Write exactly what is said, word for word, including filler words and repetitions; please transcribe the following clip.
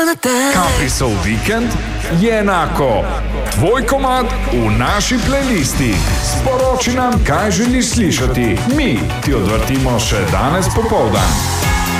Kaprisov vikend je enako tvoj komad v naši playlisti. Sporoči nam, kaj želiš slišati. Mi ti odvrtimo še danes popoldan.